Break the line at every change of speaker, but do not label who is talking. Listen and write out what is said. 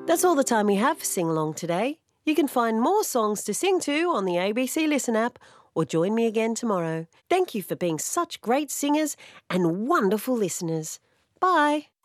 That's all the time we have for Sing Along today. You can find more songs to sing to on the ABC Listen app or join me again tomorrow. Thank you for being such great singers and wonderful listeners. Bye.